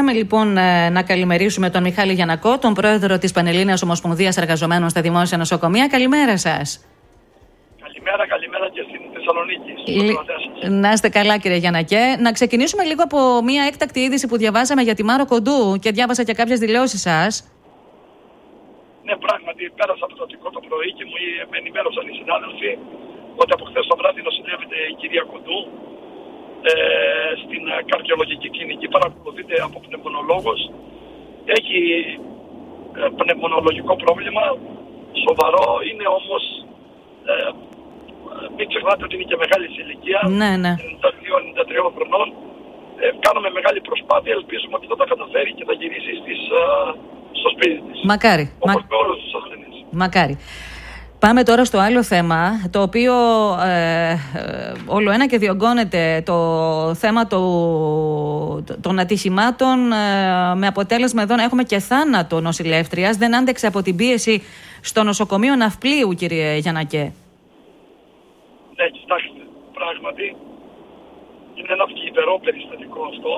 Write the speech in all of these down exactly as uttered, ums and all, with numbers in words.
Πάμε λοιπόν να καλημερίσουμε τον Μιχάλη Γιαννακό, τον πρόεδρο της Πανελλήνιας Ομοσπονδίας Εργαζομένων στα Δημόσια Νοσοκομεία. Καλημέρα σας. Καλημέρα, καλημέρα και στην Θεσσαλονίκη. Λ... Να είστε καλά, κύριε Γιαννακέ. Να ξεκινήσουμε λίγο από μια έκτακτη είδηση που διαβάσαμε για τη Μάρο Κοντού και διάβασα και κάποιες δηλώσεις σας. Ναι, πράγματι, πέρασα από το δικό το πρωί και μου με ενημέρωσαν οι συνάδελφοι ότι από χθες το βράδυ νοσηλεύεται η κυρία Κοντού ε, στην καρδιολογική κλινική. Παρακολουθείται από πνευμονολόγος. Έχει ε, πνευμονολογικό πρόβλημα, σοβαρό, είναι όμως. Ε, μην ξεχνάτε ότι είναι και μεγάλη σε ηλικία, ναι, ναι. ενενήντα δύο ενενήντα τρία χρονών. Ε, κάνουμε μεγάλη προσπάθεια, ελπίζουμε ότι θα τα καταφέρει και θα γυρίσει στις, α, στο σπίτι της. Μακάρι. Όπως Μα... και όλους τους ασθενείς. Μακάρι. Πάμε τώρα στο άλλο θέμα, το οποίο ε, ε, όλο ένα και διωγγώνεται, το θέμα το, το, των ατυχημάτων, ε, με αποτέλεσμα εδώ να έχουμε και θάνατο νοσηλεύτριας. Δεν άντεξε από την πίεση στο νοσοκομείο Ναυπλίου, κύριε Γιαννακέ. Ναι, κοιτάξτε, πράγματι είναι ένα θλιβερό περιστατικό αυτό.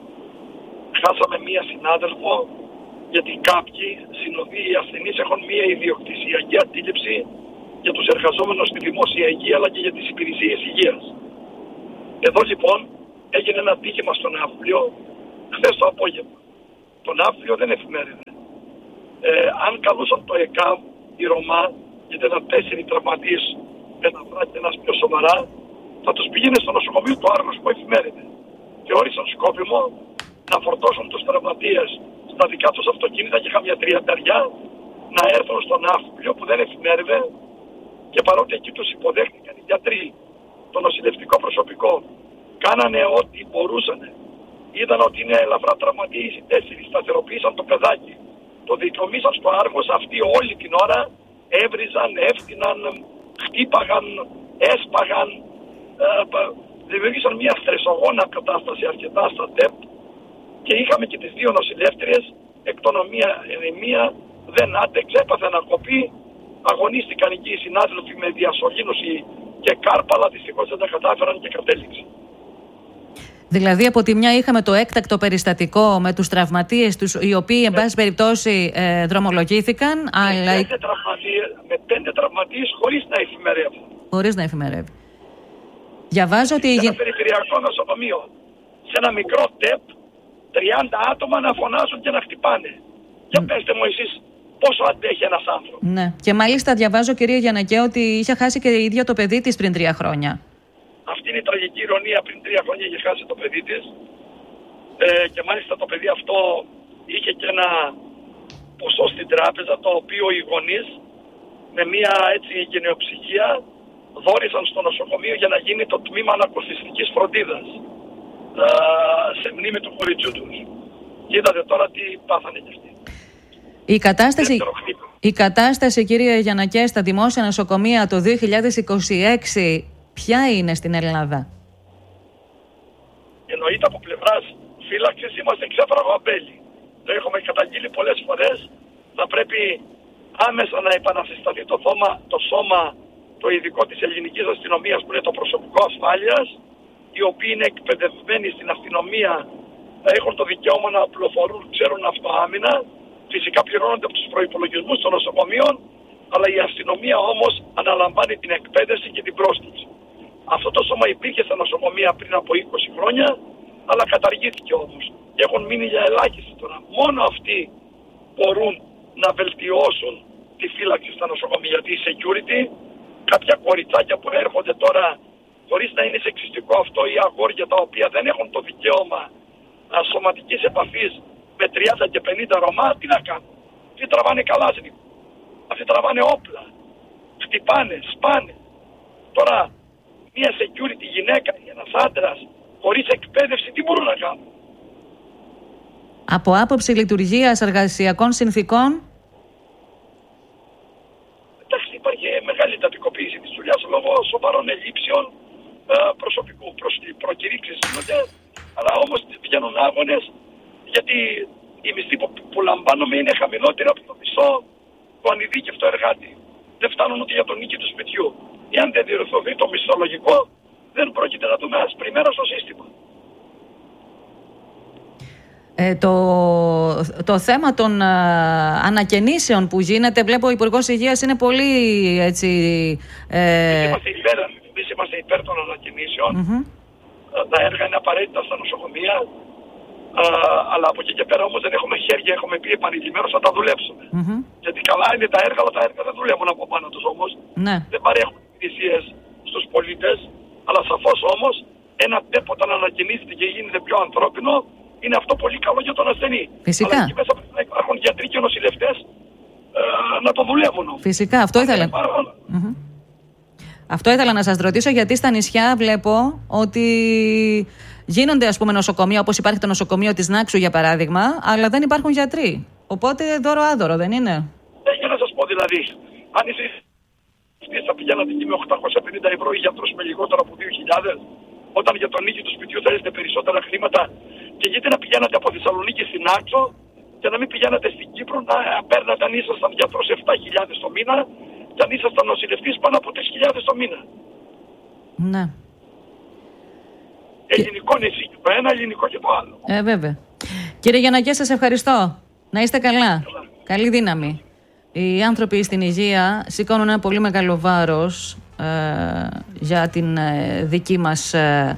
Χάσαμε μία συνάδελφο, γιατί κάποιοι συνοδοί ασθενείς έχουν μία ιδιοκτησιακή αντίληψη για τους εργαζόμενους στη δημόσια υγεία αλλά και για τις υπηρεσίες υγείας. Εδώ λοιπόν έγινε ένα ατύχημα στο Ναύπλιο χθες το απόγευμα. Το Ναύπλιο δεν εφημερίδε. Ε, αν καλούσαν το ΕΚΑΒ, η Ρωμά, γιατί ήταν τέσσερις τραυματίες, ένα βράδυ και ένας πιο σοβαρά, θα τους πήγαινε στο νοσοκομείο του Άργος που εφημερίδε. Και όρισαν σκόπιμο να φορτώσουν τους τραυματίες στα δικά τους αυτοκίνητα και είχα μια τριανταριά να έρθουν στον Ναύπλιο που δεν εφημέρευε, και παρότι εκεί τους υποδέχτηκαν οι γιατροί, το νοσηλευτικό προσωπικό, κάνανε ό,τι μπορούσαν. Είδαν ότι είναι ελαφρά τραυματίες οι τέσσερις, σταθεροποίησαν το παιδάκι, το δικαιομίσαν στο Άργος. Αυτοί όλη την ώρα έβριζαν, έφτυναν, χτύπαγαν, έσπαγαν, ε, δημιούργησαν μια στρεσογόνα κατάσταση αρκετά στα ΤΕΠ. Και είχαμε και τις δύο νοσηλεύτριες, εκ των μία, μία δεν άντεξε, έπαθε ανακοπή, αγωνίστηκαν εκεί οι συνάδελφοι με διασωλήνωση και κάρπα, αλλά δυστυχώς δεν τα κατάφεραν και κατέληξε. Δηλαδή από τη μια είχαμε το έκτακτο περιστατικό με τους τραυματίες τους, οι οποίοι εν πάση περιπτώσει ε, δρομολογήθηκαν, με αλλά... Πέντε τραυματίες, με πέντε τραυματίες χωρίς να εφημερεύουν. Χωρίς να εφημερεύει. Διαβάζω ότι... Σε ένα περιφερειακό νοσοκομείο, σε ένα μικρό ΤΕΠ, τριάντα άτομα να φωνάζουν και να χτυπάνε. Για mm. πέστε μου εσείς πόσο αντέχει ένας άνθρωπος. Ναι. Και μάλιστα διαβάζω, κυρία Γιαννακέ, ότι είχε χάσει και η ίδια το παιδί της πριν τρία χρόνια. Αυτή είναι η τραγική ηρωνία. Πριν τρία χρόνια είχε χάσει το παιδί της. Ε, και μάλιστα το παιδί αυτό είχε και ένα ποσό στην τράπεζα, το οποίο οι γονείς με μια έτσι γενεοψυχία δόρισαν στο νοσοκομείο για να γίνει το τμήμα ανακουφιστικής φροντίδας, σε μνήμη του κοριτσιού τους. Και είδατε τώρα τι πάθανε κι αυτοί. Η κατάσταση, η κατάσταση, κύριε Γιαννακέ, στα δημόσια νοσοκομεία το δύο χιλιάδες είκοσι έξι ποια είναι στην Ελλάδα? Εννοείται από πλευράς φύλαξης είμαστε ξέφραγο αμπέλι. Το έχουμε καταγγείλει πολλές φορές. Θα πρέπει άμεσα να επανασυσταθεί το, θόμα, το σώμα, το ειδικό της ελληνικής αστυνομίας που είναι το προσωπικό ασφάλειας, οι οποίοι είναι εκπαιδευμένοι στην αστυνομία, έχουν το δικαίωμα να πληροφορούν, ξέρουν αυτοάμυνα, φυσικά πληρώνονται από τους προϋπολογισμούς των νοσοκομείων, αλλά η αστυνομία όμως αναλαμβάνει την εκπαίδευση και την πρόσκληση. Αυτό το σώμα υπήρχε στα νοσοκομεία πριν από είκοσι χρόνια, αλλά καταργήθηκε όμως. Έχουν μείνει για ελάχιστοι τώρα. Μόνο αυτοί μπορούν να βελτιώσουν τη φύλαξη στα νοσοκομεία. Γιατί η security, κάποια κοριτσάκια που έρχονται τώρα, χωρίς να είναι σεξιστικό αυτό, ή αγόρια τα οποία δεν έχουν το δικαίωμα σωματικής επαφής με τριάντα και πενήντα Ρωμά, τι να κάνουν? Αυτοί τραβάνε καλάζνικο, αυτοί τραβάνε όπλα, χτυπάνε, σπάνε. Τώρα μια security γυναίκα ή ένας άντρας χωρίς εκπαίδευση τι μπορούν να κάνουν? Από άποψη λειτουργίας εργασιακών συνθήκων, εντάξει, υπάρχει μεγάλη τατικοποίηση της δουλειάς λόγω σοβαρών ελλείψεων προσωπικού. Προκηρύξεις γίνονται, αλλά όμως βγαίνουν άγονες, γιατί η μισθή που, που λαμβάνουμε είναι χαμηλότερη από το μισό του ανειδίκευτου εργάτη. Δεν φτάνουν ούτε για τον νίκη του σπιτιού. Εάν δεν διορθωθεί το μισθολογικό, δεν πρόκειται να δούμε άσπρη μέρα στο σύστημα. Ε, το, το θέμα των α, ανακαινήσεων που γίνεται, βλέπω ο Υπουργός Υγείας είναι πολύ έτσι... Ε... Εμείς είμαστε υπέρ, εμείς είμαστε υπέρ των ανακαινήσεων. Mm-hmm. Τα έργα είναι απαραίτητα στα νοσοκομεία, α, αλλά από εκεί και πέρα όμως δεν έχουμε χέρια, έχουμε πει επανειλημμένως να τα δουλέψουμε. Mm-hmm. Γιατί καλά είναι τα έργα, αλλά τα έργα δεν δουλεύουν από πάνω τους όμως. Ναι. Δεν παρέχουν υπηρεσίες στους πολίτες, αλλά σαφώς όμως ένα τέπο όταν ανακαινίζεται και γίνεται πιο ανθρώπινο, είναι αυτό πολύ καλό για τον ασθενή. Φυσικά. Αλλά εκεί μέσα πρέπει να υπάρχουν γιατροί και νοσηλευτές ε, να το δουλεύουν. Φυσικά, αυτό ήθελα. Mm-hmm. Αυτό ήθελα να σας ρωτήσω, γιατί στα νησιά βλέπω ότι γίνονται ας πούμε νοσοκομεία, όπως υπάρχει το νοσοκομείο της Νάξου για παράδειγμα, αλλά δεν υπάρχουν γιατροί. Οπότε δώρο-άδωρο, δεν είναι? Ε, για να σας πω δηλαδή, αν εσείς θα πηγαίνατε εκεί με οκτακόσια πενήντα ευρώ ή γιατρούς με λιγότερο από δύο χιλιάδες, όταν για τον νοίκη του σπιτιού θέλετε περισσότερα χρήματα, και γιατί να πηγαίνατε από Θεσσαλονίκη στην Άξο και να μην πηγαίνατε στην Κύπρο, να παίρνατε αν ήσασταν γιατρός επτά χιλιάδες το μήνα και αν ήσασταν νοσηλευτής πάνω από τρεις χιλιάδες το μήνα. Ναι. Ελληνικό νησί και το ένα, ελληνικό και το άλλο. Ε, βέβαια. Κύριε Γιαννακέ, σας ευχαριστώ. Να είστε καλά. Καλά. Καλή δύναμη. Οι άνθρωποι στην υγεία σηκώνουν ένα πολύ μεγάλο βάρος ε, για την ε, δική μας ε,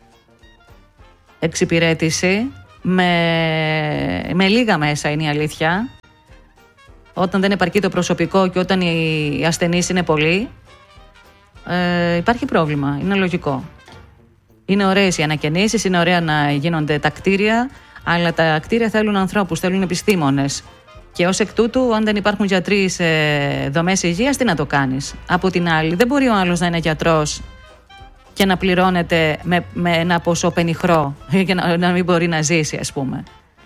εξυπηρέτηση. Με, με λίγα μέσα είναι η αλήθεια. Όταν δεν επαρκεί το προσωπικό και όταν οι ασθενείς είναι πολλοί, ε, υπάρχει πρόβλημα. Είναι λογικό. Είναι ωραίες οι ανακαινήσεις, είναι ωραία να γίνονται τα κτίρια, αλλά τα κτίρια θέλουν ανθρώπους, θέλουν επιστήμονες. Και ως εκ τούτου, αν δεν υπάρχουν γιατροί σε δομές υγείας, τι να το κάνεις? Από την άλλη, δεν μπορεί ο άλλος να είναι γιατρός και να πληρώνεται με, με ένα ποσό πενιχρό και να, να μην μπορεί να ζήσει, ας πούμε.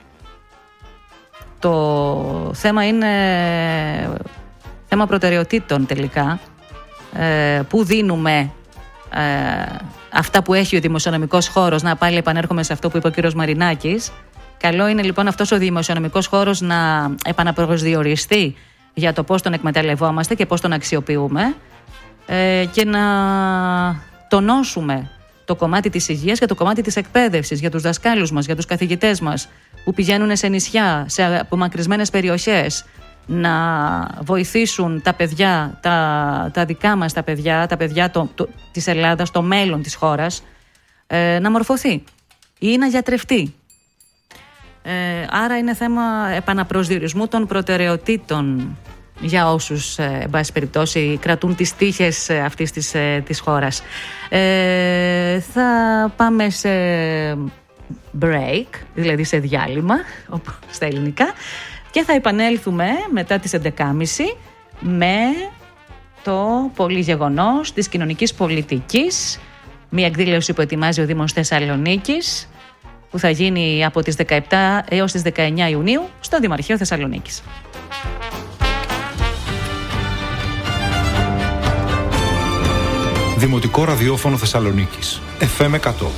Το θέμα είναι θέμα προτεραιοτήτων τελικά. Ε, πού δίνουμε ε, αυτά που έχει ο δημοσιονομικός χώρος? Να πάλι επανέρχομαι σε αυτό που είπε ο κύριος Μαρινάκης. Καλό είναι λοιπόν αυτός ο δημοσιονομικός χώρος να επαναπροσδιοριστεί για το πώς τον εκμεταλλευόμαστε και πώς τον αξιοποιούμε, ε, και να τονώσουμε το κομμάτι της υγείας και το κομμάτι της εκπαίδευσης για τους δασκάλους μας, για τους καθηγητές μας που πηγαίνουν σε νησιά, σε απομακρυσμένες περιοχές, να βοηθήσουν τα παιδιά, τα, τα δικά μας τα παιδιά, τα παιδιά το, το, της Ελλάδας, το μέλλον της χώρας, ε, να μορφωθεί ή να γιατρευτεί. Ε, άρα είναι θέμα επαναπροσδιορισμού των προτεραιοτήτων για όσους, ε, εν πάση περιπτώσει, κρατούν τις τύχες ε, αυτής της, ε, της χώρας. Ε, θα πάμε σε break, δηλαδή σε διάλειμμα, στα ελληνικά, και θα επανέλθουμε μετά τις έντεκα και μισή με το πολυγεγονός της κοινωνικής πολιτικής, μια εκδήλωση που ετοιμάζει ο Δήμος Θεσσαλονίκης, που θα γίνει από τις δεκαεπτά έως τις δεκαεννιά Ιουνίου στο Δημαρχείο Θεσσαλονίκης. Δημοτικό Ραδιόφωνο Θεσσαλονίκης, εφ εμ εκατό.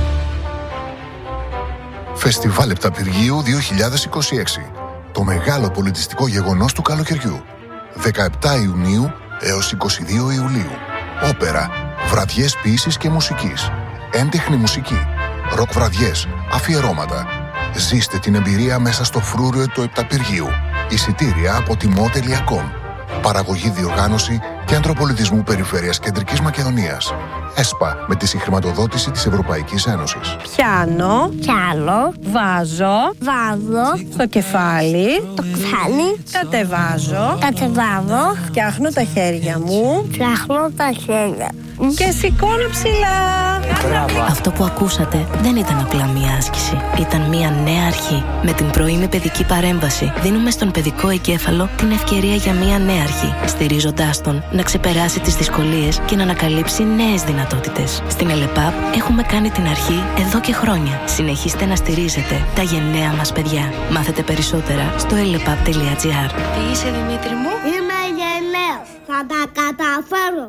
Φεστιβάλ Επταπηργίου δύο χιλιάδες είκοσι έξι. Το μεγάλο πολιτιστικό γεγονός του καλοκαιριού. δεκαεπτά Ιουνίου έως είκοσι δύο Ιουλίου. Όπερα, βραδιές ποίησης και μουσικής, έντεχνη μουσική, ροκ βραδιές, αφιερώματα. Ζήστε την εμπειρία μέσα στο φρούριο του Επταπηργίου. Εισιτήρια από τιμό τελεία κομ. Παραγωγή, διοργάνωση, Κέντρο Πολιτισμού Περιφέρειας Κεντρικής Μακεδονίας. ΕΣΠΑ, με τη συγχρηματοδότηση της Ευρωπαϊκής Ένωσης. Πιάνω, πιάνω, βάζω, βάζω, στο κεφάλι, το κεφάλι, κατεβάζω, κατεβάζω, φτιάχνω τα χέρια μου, φτιάχνω τα χέρια και σηκώνω ψηλά. Αυτό που ακούσατε δεν ήταν απλά μία άσκηση. Ήταν μία νέα αρχή. Με την πρωινή παιδική παρέμβαση δίνουμε στον παιδικό εγκέφαλο την ευκαιρία για μία νέα αρχή, στηρίζοντάς τον να ξεπεράσει τις δυσκολίες και να ανακαλύψει νέες δυνατότητες. Στην ΕΛΕΠΑΠ έχουμε κάνει την αρχή εδώ και χρόνια. Συνεχίστε να στηρίζετε τα γενναία μας παιδιά. Μάθετε περισσότερα στο ελεπαπ τελεία τζι άρ. Τι είσαι, Δημήτρη μου? Είμαι γενναίος. Θα τα καταφέρω.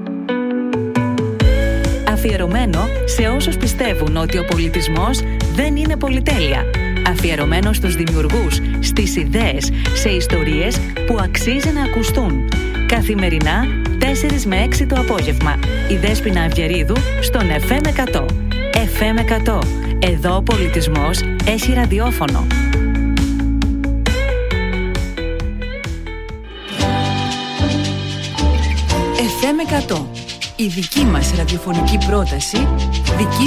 Αφιερωμένο σε όσους πιστεύουν ότι ο πολιτισμός δεν είναι πολυτέλεια. Αφιερωμένο στους δημιουργούς, στις ιδέες, σε ιστορίες που αξίζει να ακουστούν. Καθημερινά, τέσσερις με έξι το απόγευμα. Η Δέσποινα Αυγερίδου στον εφ εμ εκατό. εφ εμ εκατό. Εδώ ο πολιτισμός έχει ραδιόφωνο. εφ εμ εκατό. Η δική μας ραδιοφωνική πρόταση, δική